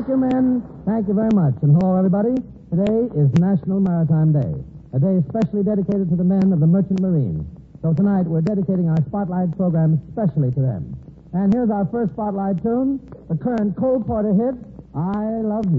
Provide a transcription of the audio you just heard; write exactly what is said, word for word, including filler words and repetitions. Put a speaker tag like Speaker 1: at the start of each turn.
Speaker 1: Thank you, men. Thank you very much. And hello, everybody. Today is National Maritime Day, a day specially dedicated to the men of the Merchant Marine. So tonight, we're dedicating our Spotlight program specially to them. And here's our first Spotlight tune, the current Cole Porter hit, I Love You.